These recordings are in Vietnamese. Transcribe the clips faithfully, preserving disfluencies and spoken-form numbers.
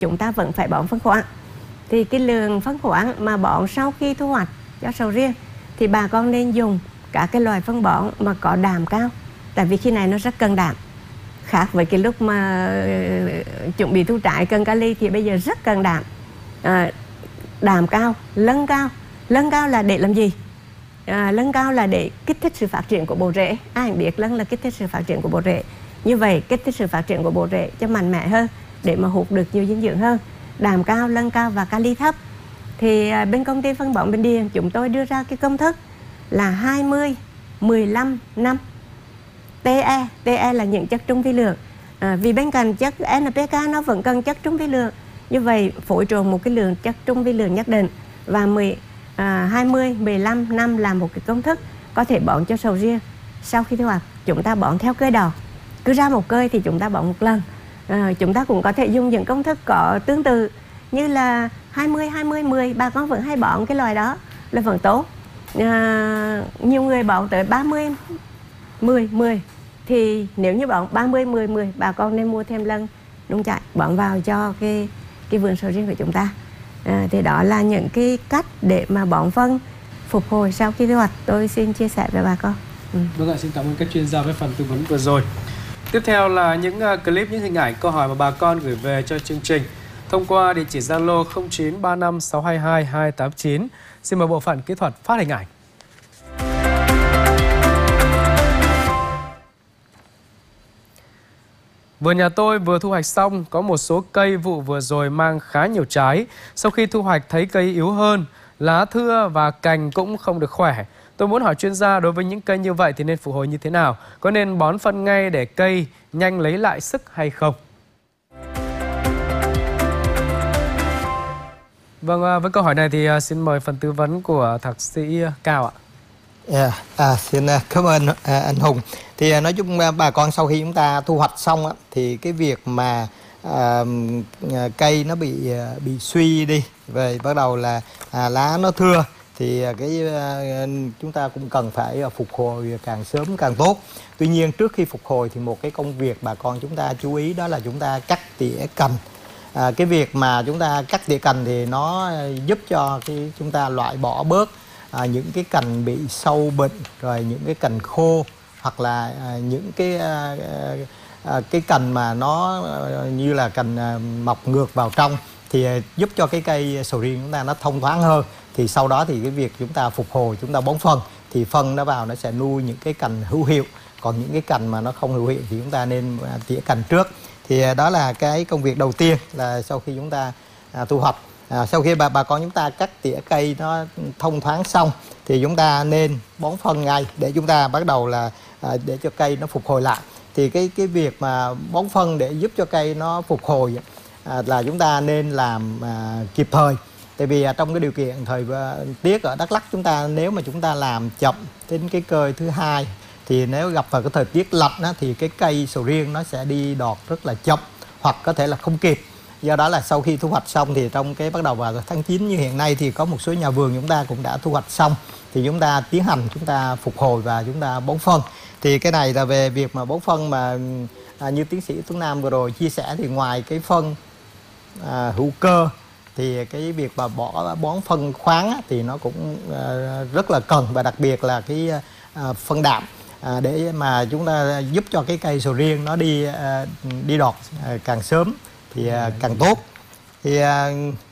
chúng ta vẫn phải bón phân khoáng. Thì cái lượng phân khoáng mà bón sau khi thu hoạch cho sầu riêng thì bà con nên dùng các cái loại phân bón mà có đạm cao, tại vì khi này nó rất cần đạm. Khác với cái lúc mà chuẩn bị thu trái cần kali thì bây giờ rất cần đạm. À, đạm cao, lân cao. Lân cao là để làm gì? À, lân cao là để kích thích sự phát triển của bộ rễ. Ai biết lân là kích thích sự phát triển của bộ rễ. Như vậy kích thích sự phát triển của bộ rễ cho mạnh mẽ hơn, để mà hút được nhiều dinh dưỡng hơn. Đạm cao, lân cao và kali thấp. Thì à, bên công ty phân bón Bình Điền chúng tôi đưa ra cái công thức là hai mươi, mười lăm, năm. tê e, tê e là những chất trung vi lượng. À, vì bên cạnh chất en pê ca nó vẫn cần chất trung vi lượng. Như vậy phối trộn một cái lượng chất trung vi lượng nhất định và mười, à, hai mươi, mười lăm, năm là một cái công thức có thể bón cho sầu riêng. Sau khi thu hoạch chúng ta bón theo cơi đầu, cứ ra một cơi thì chúng ta bón một lần. À, chúng ta cũng có thể dùng những công thức có tương tự như là hai mươi, hai mươi, mười. Bà con vẫn hay bón cái loại đó là vẫn tốt. À, nhiều người bón tới ba mươi, mười, mười. Thì nếu như bón ba mươi, mười, mười, bà con nên mua thêm lân nung chảy bón vào cho cái, cái vườn sầu riêng của chúng ta. À, thì đó là những cái cách để mà bón phân phục hồi sau khi thu hoạch tôi xin chia sẻ với bà con. Ừ. Vâng ạ, xin cảm ơn các chuyên gia với phần tư vấn vừa rồi. Tiếp theo là những clip, những hình ảnh, câu hỏi mà bà con gửi về cho chương trình thông qua địa chỉ Zalo không chín ba năm sáu hai hai hai tám chín. Xin mời bộ phận kỹ thuật phát hình ảnh. Vườn nhà tôi vừa thu hoạch xong, có một số cây vụ vừa rồi mang khá nhiều trái. Sau khi thu hoạch thấy cây yếu hơn, lá thưa và cành cũng không được khỏe. Tôi muốn hỏi chuyên gia, đối với những cây như vậy thì nên phục hồi như thế nào? Có nên bón phân ngay để cây nhanh lấy lại sức hay không? Vâng, với câu hỏi này thì xin mời phần tư vấn của thạc sĩ Cao ạ. Yeah, à, xin cảm ơn à, anh Hùng. Thì nói chung bà con sau khi chúng ta thu hoạch xong á, thì cái việc mà à, cây nó bị bị suy đi, về bắt đầu là à, lá nó thưa, thì cái à, chúng ta cũng cần phải phục hồi càng sớm càng tốt. Tuy nhiên trước khi phục hồi thì một cái công việc bà con chúng ta chú ý đó là chúng ta cắt tỉa cành. À, cái việc mà chúng ta cắt tỉa cành thì nó giúp cho cái chúng ta loại bỏ bớt À, những cái cành bị sâu bệnh, rồi những cái cành khô, hoặc là à, những cái à, à, cái cành mà nó à, như là cành à, mọc ngược vào trong, thì à, giúp cho cái cây sầu riêng chúng ta nó thông thoáng hơn. Thì sau đó thì cái việc chúng ta phục hồi, chúng ta bón phân, thì phân nó vào nó sẽ nuôi những cái cành hữu hiệu. Còn những cái cành mà nó không hữu hiệu thì chúng ta nên à, tỉa cành trước. Thì à, đó là cái công việc đầu tiên là sau khi chúng ta à, thu hoạch. À, sau khi bà bà con chúng ta cắt tỉa cây nó thông thoáng xong thì chúng ta nên bón phân ngay để chúng ta bắt đầu là à, để cho cây nó phục hồi lại. Thì cái cái việc mà bón phân để giúp cho cây nó phục hồi à, là chúng ta nên làm à, kịp thời. Tại vì à, trong cái điều kiện thời tiết ở Đắk Lắk chúng ta, nếu mà chúng ta làm chậm đến cái cơi thứ hai thì nếu gặp vào cái thời tiết lạnh á, thì cái cây sầu riêng nó sẽ đi đọt rất là chậm, hoặc có thể là không kịp. Do đó là sau khi thu hoạch xong thì trong cái bắt đầu vào tháng chín như hiện nay thì có một số nhà vườn chúng ta cũng đã thu hoạch xong, thì chúng ta tiến hành chúng ta phục hồi và chúng ta bón phân. Thì cái này là về việc mà bón phân mà à, như tiến sĩ Tuấn Nam vừa rồi chia sẻ, thì ngoài cái phân à, hữu cơ thì cái việc mà bỏ bón phân khoáng á, thì nó cũng à, rất là cần, và đặc biệt là cái à, phân đạm à, để mà chúng ta giúp cho cái cây sầu riêng nó đi à, đi đọt à, càng sớm thì à, càng tốt. Thì à,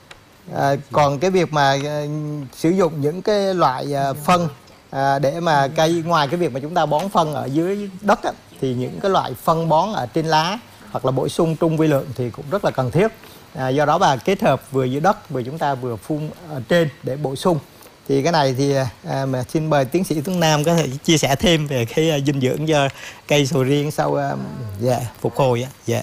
à, còn cái việc mà à, sử dụng những cái loại à, phân à, để mà cây, ngoài cái việc mà chúng ta bón phân ở dưới đất á, thì những cái loại phân bón ở trên lá hoặc là bổ sung trung vi lượng thì cũng rất là cần thiết. À, do đó bà kết hợp vừa dưới đất vừa chúng ta vừa phun ở trên để bổ sung. Thì cái này thì à, mà xin mời tiến sĩ Tuấn Nam có thể chia sẻ thêm về cái uh, dinh dưỡng cho cây sầu riêng sau uh, yeah, phục hồi. Yeah.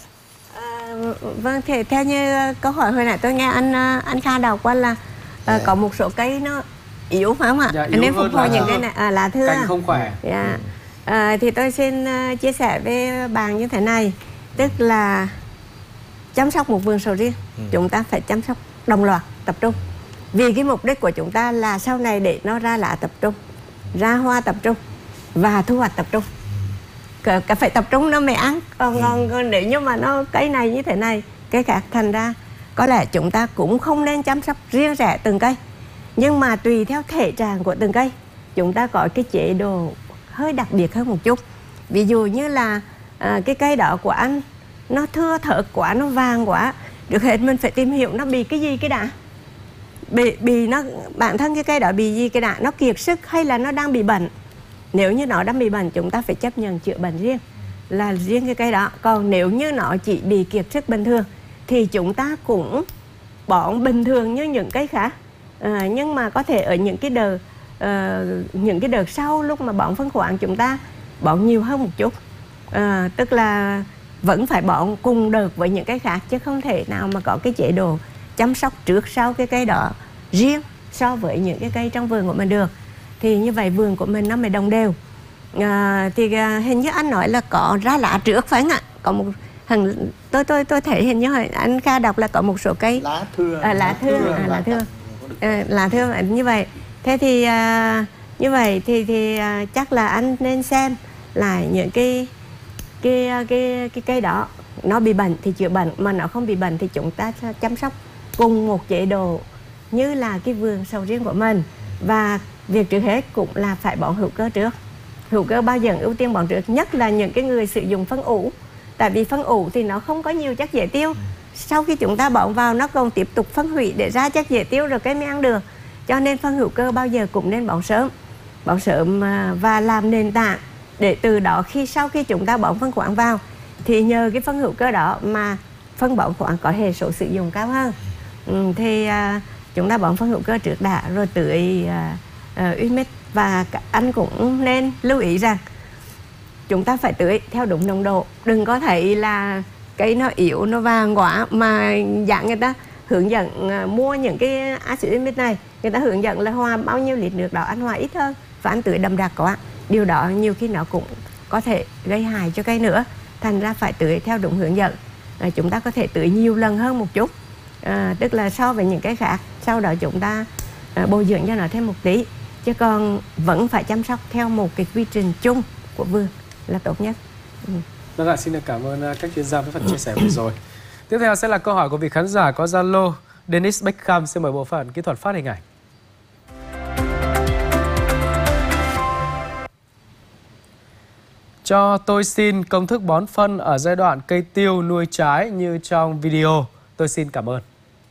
Vâng, thì theo như câu hỏi hồi nãy tôi nghe anh anh Kha đọc qua là yeah. có một số cây nó yếu phải không ạ? Dạ, anh nên phục hồi những cây này à, là thưa cành không khỏe. Yeah. Ừ. À, thì tôi xin uh, chia sẻ với bạn như thế này, tức là chăm sóc một vườn sầu riêng ừ. chúng ta phải chăm sóc đồng loạt, tập trung. Vì cái mục đích của chúng ta là sau này để nó ra lá tập trung, ra hoa tập trung và thu hoạch tập trung. Cả phải tập trung nó mới ăn. Còn, còn, còn nếu như mà nó cây này như thế này, cây khác, thành ra có lẽ chúng ta cũng không nên chăm sóc riêng rẽ từng cây, nhưng mà tùy theo thể trạng của từng cây chúng ta có cái chế độ hơi đặc biệt hơn một chút. Ví dụ như là à, cái cây đó của anh nó thưa thớt quá, nó vàng quá, được hết mình phải tìm hiểu nó bị cái gì cái đã, bị bị nó bản thân cái cây đó bị gì cái đã, nó kiệt sức hay là nó đang bị bệnh. Nếu như nó đang bị bệnh chúng ta phải chấp nhận chữa bệnh riêng, là riêng cái cây đó. Còn nếu như nó chỉ bị kiệt sức bình thường thì chúng ta cũng bón bình thường như những cây khác, à, nhưng mà có thể ở những cái đợt uh, những cái đợt sau lúc mà bón phân khoáng chúng ta bón nhiều hơn một chút, à, tức là vẫn phải bón cùng đợt với những cây khác, chứ không thể nào mà có cái chế độ chăm sóc trước sau cái cây đó riêng so với những cái cây trong vườn của mình được. Thì như vậy vườn của mình nó mới đồng đều. À, thì à, hình như anh nói là có ra lá trước phải không ạ? Có một thằng tôi tôi tôi thấy hình như anh Kha đọc là có một số cây lá thưa, à, lá thưa, thưa à, lá thưa, à, lá thưa như vậy. Thế thì à, như vậy thì thì à, chắc là anh nên xem lại những cái cái cái cái cây đó nó bị bệnh thì chữa bệnh, mà nó không bị bệnh thì chúng ta chăm sóc cùng một chế độ như là cái vườn sầu riêng của mình. Và việc trước hết cũng là phải bón hữu cơ trước. Hữu cơ bao giờ ưu tiên bón trước, nhất là những cái người sử dụng phân ủ. Tại vì phân ủ thì nó không có nhiều chất dễ tiêu. Sau khi chúng ta bón vào nó còn tiếp tục phân hủy để ra chất dễ tiêu rồi cái mới ăn được. Cho nên phân hữu cơ bao giờ cũng nên bón sớm, bón sớm và làm nền tảng để từ đó khi sau khi chúng ta bón phân khoáng vào thì nhờ cái phân hữu cơ đó mà phân bón khoáng có hệ số sử dụng cao hơn. Ừ, thì à, chúng ta bón phân hữu cơ trước đã rồi tưới à, à, humic. Và anh cũng nên lưu ý rằng chúng ta phải tưới theo đúng nồng độ, đừng có thấy là cây nó yếu nó vàng quá mà dạng người ta hướng dẫn à, mua những cái axit humic này, người ta hướng dẫn là hòa bao nhiêu lít nước đó anh hòa ít hơn và anh tưới đậm đặc quá, điều đó nhiều khi nó cũng có thể gây hại cho cây nữa. Thành ra phải tưới theo đúng hướng dẫn. À, chúng ta có thể tưới nhiều lần hơn một chút, à, tức là so với những cái khác, sau đó chúng ta à, bồi dưỡng cho nó thêm một tí, chứ còn vẫn phải chăm sóc theo một cái quy trình chung của vườn là tốt nhất. Ừ. Vâng ạ, xin được cảm ơn các chuyên gia với phần chia sẻ vừa rồi. Tiếp theo sẽ là câu hỏi của vị khán giả có Zalo Dennis Beckham. Xin mời bộ phận kỹ thuật phát hình ảnh. Cho tôi xin công thức bón phân ở giai đoạn cây tiêu nuôi trái như trong video. Tôi xin cảm ơn.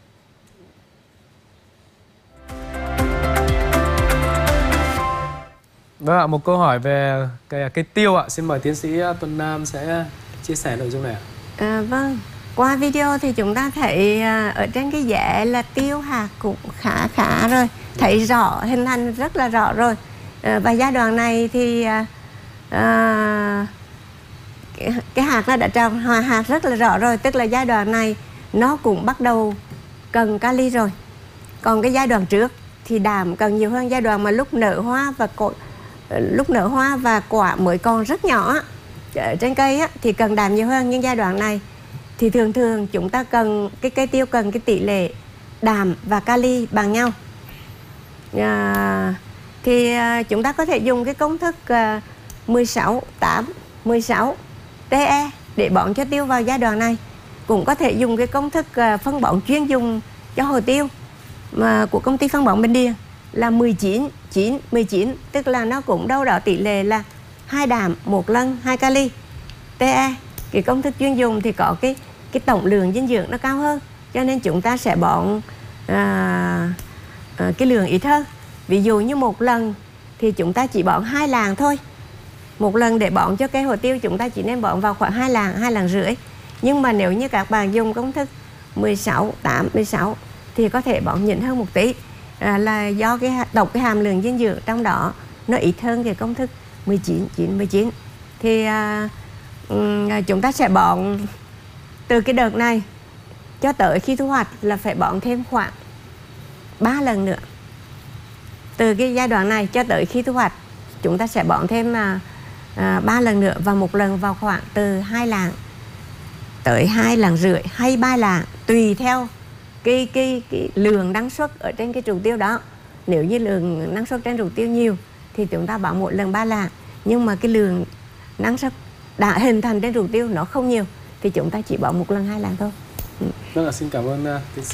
Vâng ạ, một câu hỏi về cây, cây tiêu ạ. Xin mời tiến sĩ Tuấn Nam sẽ chia sẻ nội dung này ạ. À, vâng, qua video thì chúng ta thấy à, ở trên cái rễ là tiêu hạt cũng khá khá rồi, thấy rõ, hình thành rất là rõ rồi. À, và giai đoạn này thì à, à, cái, cái hạt nó đã trồng hòa hạt rất là rõ rồi, tức là giai đoạn này nó cũng bắt đầu cần kali rồi. Còn cái giai đoạn trước thì đạm cần nhiều hơn, giai đoạn mà lúc nở hoa và cội lúc nở hoa và quả mới còn rất nhỏ trên cây á, thì cần đạm nhiều hơn. Nhưng giai đoạn này thì thường thường chúng ta cần cái cây tiêu cần cái tỷ lệ đạm và kali bằng nhau. À, thì à, chúng ta có thể dùng cái công thức à, mười sáu tám mười sáu tê e để bón cho tiêu vào giai đoạn này. Cũng có thể dùng cái công thức à, phân bón chuyên dùng cho hồ tiêu mà của công ty phân bón Bình Điền là mười chín chín mười chín, tức là nó cũng đâu đó tỷ lệ là hai đạm một lân hai kali. tê e cái công thức chuyên dùng thì có cái cái tổng lượng dinh dưỡng nó cao hơn, cho nên chúng ta sẽ bón à, à, cái lượng ít hơn. Ví dụ như một lần thì chúng ta chỉ bón hai lạng thôi. Một lần để bón cho cây hồ tiêu chúng ta chỉ nên bón vào khoảng hai lạng, hai lạng rưỡi. Nhưng mà nếu như các bạn dùng công thức mười sáu tám mười sáu thì có thể bón nhỉnh hơn một tí, à, là do cái tổng cái hàm lượng dinh dưỡng trong đó nó ít hơn cái công thức mười chín chín mười chín. Thì à, um, chúng ta sẽ bón từ cái đợt này cho tới khi thu hoạch là phải bón thêm khoảng ba lần nữa. Từ cái giai đoạn này cho tới khi thu hoạch chúng ta sẽ bón thêm à, à, ba lần nữa, và một lần vào khoảng từ hai lạng tới hai lạng rưỡi hay ba lạng, tùy theo cái, cái, cái lượng năng suất ở trên cái trụ tiêu đó. Nếu như lượng năng suất trên trụ tiêu nhiều thì chúng ta bón một lần ba lạng, nhưng mà cái lượng năng suất đã hình thành trên trụ tiêu nó không nhiều thì chúng ta chỉ bón một lần hai lạng thôi. Vâng ạ, xin cảm ơn uh, tiến sĩ.